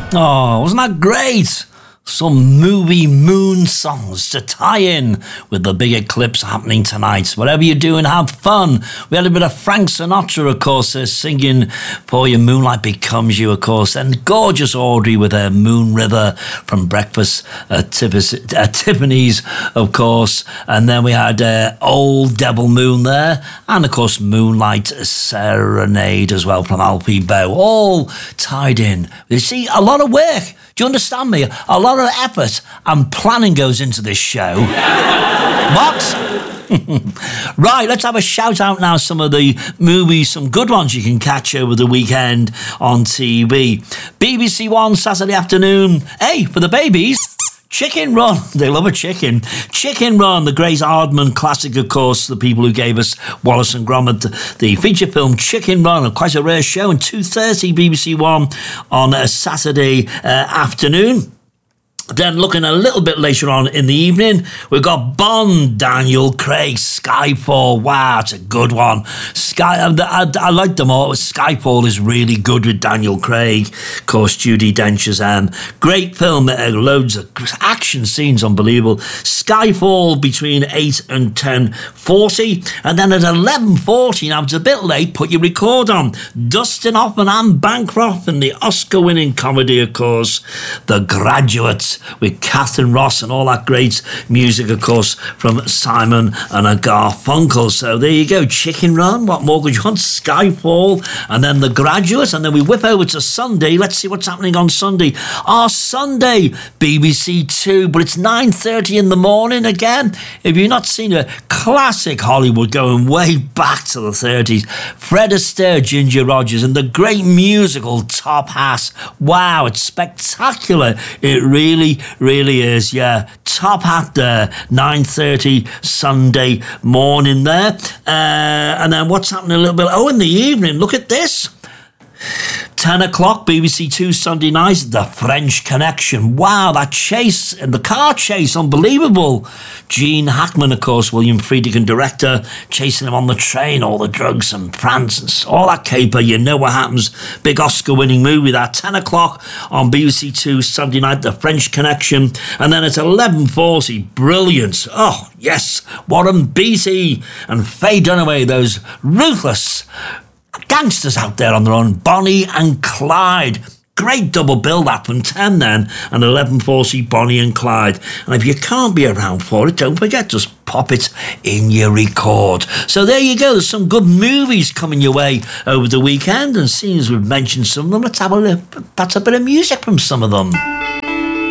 Oh, wasn't that great? Some movie moon songs to tie in with the big eclipse happening tonight. Whatever you're doing, have fun. We had a bit of Frank Sinatra, of course, singing For Your Moonlight Becomes You, of course, and gorgeous Audrey with her Moon River from Breakfast at Tiffany's, of course. And then we had Old Devil Moon there, and of course Moonlight Serenade as well from Alfie Boe, all tied in. You see, a lot of work. Do you understand me? A lot of effort and planning goes into this show. What? Right, let's have a shout out now. Some of the movies, some good ones you can catch over the weekend on TV. BBC One Saturday afternoon. Hey, for the babies. Chicken Run, they love a chicken. Chicken Run, the Grace Hardman classic, of course, the people who gave us Wallace and Gromit, the feature film Chicken Run, quite a rare show, and 2:30 BBC One on a Saturday afternoon. Then looking a little bit later on in the evening, we've got Bond, Daniel Craig, Skyfall. Wow, it's a good one. I like them all. Skyfall is really good with Daniel Craig. Of course, Judi Dench's great film. Loads of action scenes, unbelievable. Skyfall between 8 and 10:40. And then at 11:40, now it's a bit late, put your record on. Dustin Hoffman and Bancroft and the Oscar-winning comedy, of course, The Graduate, with Catherine Ross and all that great music, of course, from Simon and Garfunkel. So there you go, Chicken Run. What more could you want? Skyfall, and then The Graduate, and then we whip over to Sunday. Let's see what's happening on Sunday. Sunday, BBC Two, but it's 9:30 in the morning again. If you've not seen a classic Hollywood going way back to the 30s, Fred Astaire, Ginger Rogers, and the great musical Top Hat. Wow, it's spectacular. It really is, yeah. Top Hat there, 9:30 Sunday morning there. And then what's happening a little bit? Oh, in the evening, look at this. 10 o'clock, BBC Two Sunday night, The French Connection. Wow, that chase, and the car chase, unbelievable. Gene Hackman, of course, William Friedkin, director, chasing him on the train, all the drugs and France and all that caper. You know what happens. Big Oscar-winning movie, that. 10 o'clock on BBC Two Sunday night, The French Connection. And then at 11:40, brilliant. Oh, yes, Warren Beatty and Faye Dunaway, those ruthless gangsters out there on their own, Bonnie and Clyde. Great double bill that from 10 then, and 11:40 Bonnie and Clyde. And if you can't be around for it, don't forget, just pop it in your record. So there you go, there's some good movies coming your way over the weekend, and seeing as we've mentioned some of them, let's have a bit of music from some of them.